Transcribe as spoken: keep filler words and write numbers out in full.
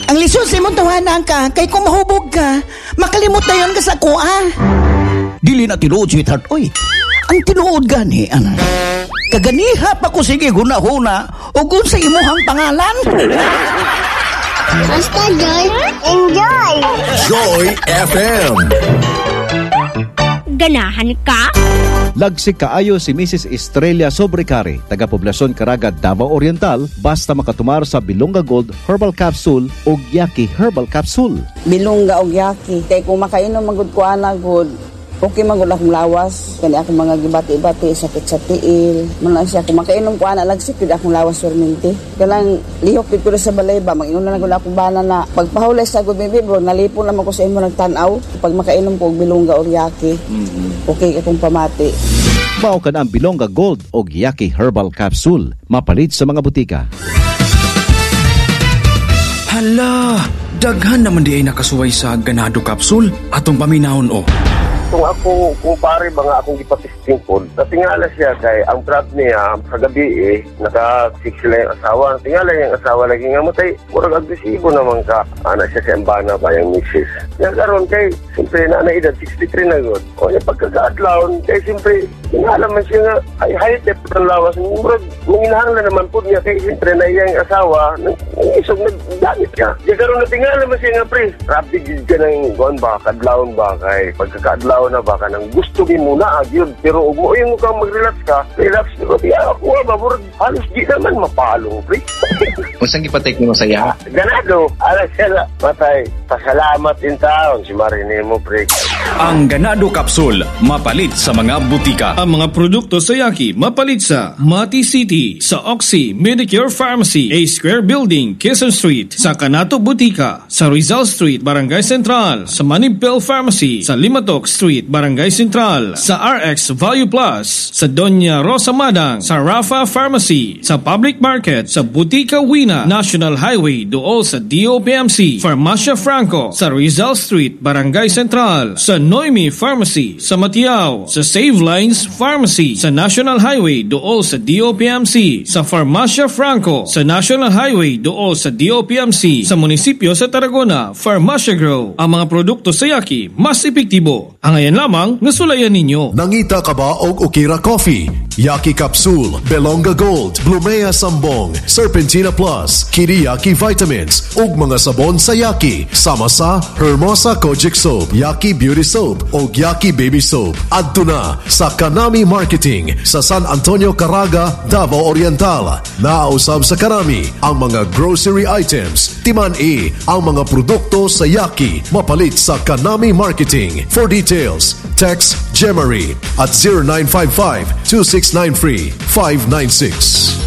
Ang lisod sa imong tawanan ka, kay kung mahubog ka, makalimot na yun ka sa kuha. Dili na tinuod, sweetheart, oy. Ang tinuod gani, ana. Kaganiha pa ko sige huna-huna, o kung sa imuhang pangalan. Basta Joy, enjoy! Joy F M. Ganahan ka? Lagsik kaayo si Missus Estrella Sobrecari, taga-poblasyon Caraga, Davao Oriental, basta makatumar sa Bilonga Gold Herbal Capsule o Yaki Herbal Capsule. Bilonga o Yaki. Kaya kung makainom magud ko ana good, okay magud akong lawas. Kani akong mga gibati-bati, sakit sa tiil. Muna siya, kung makainom ko ana lagsik, good akong lawas perminti. Kailang lihok dito sa balay ba, mag-inom na gud akong bana na pagpahulay sa good baby bro, nalipon naman ko sa imo nagtanaw. Pag makainom ko og Bilonga o Yaki, mm-hmm. okay akong pamati. Mao ka na ang Bilonga Gold o Yaki Herbal Capsule, mapalit sa mga butika. Hala, daghan naman di ay nakasuway sa ganado capsule atong paminahon o. Kung ako, kung pare ba nga akong ipatisting po, natingala siya kay ang trap niya sa gabi eh, naka-six sila yung asawa. Tingala yung asawa lagi nga matay, murag agresibo naman ka. Anak siya sa embana pa yung misis. Yan karon kay, siyempre na edad sixty-three na good. O yung pagkakaadlaw, kay siyempre, tingala man siya nga, ay high depth ng lawas. Murag, manginahan na naman po niya kay siyempre na yung asawa, isog nagdamit ka. Yan karon natingala man siya nga pre, rapid ka ng gawin ba, kadlawon ba kay pagkakaadlaw na baka nang gusto din muna agyod pero ug mo yung kang mag-relax ka relax pero di ako mabur halos di naman mapalong pre. Unsang gipatake nimo saya? Ganado ala sila patay pasalamat in taon si Marinemo pre. Ang Ganado Capsule mapalit sa mga butika. Ang mga produkto sa Yaki mapalit sa Mati City, sa Oxy Medicure Pharmacy, A Square Building, Quezon Street, sa Canato Butika, sa Rizal Street, Barangay Central, sa Manibel Pharmacy, sa Limatok Street, Barangay Central, sa R X Value Plus, sa Doña Rosa Madang, sa Rafa Pharmacy, sa Public Market, sa Butika Wina, National Highway dool sa D O P M C, Farmacia Franco, sa Rizal Street, Barangay Central, sa Noemi Pharmacy, sa Matiao, sa Save Lines Pharmacy, sa National Highway dool sa D O P M C, sa Farmacia Franco, sa National Highway dool sa D O P M C, sa munisipyo sa Tarragona, Farmacia Grow. Ang mga produkto sa Yaki mas epektibo. Ang ayan lamang nasulayan ninyo. Nangita ka ba og Okira Coffee, Yaki Capsule, Belonga Gold, Blumea Sambong, Serpentina Plus, Kiriyaki Vitamins, ug mga sabon sa Yaki, sama sa Hermosa Kojic Soap, Yaki Beauty Soap, ug Yaki Baby Soap. Adto na sa Kanami Marketing sa San Antonio, Caraga, Davao Oriental. Naausab sa Kanami ang mga grocery items. Timan-i ang mga produkto sa Yaki, mapalit sa Kanami Marketing. For details, text Gemary at zero nine five five, two six nine three, five nine six.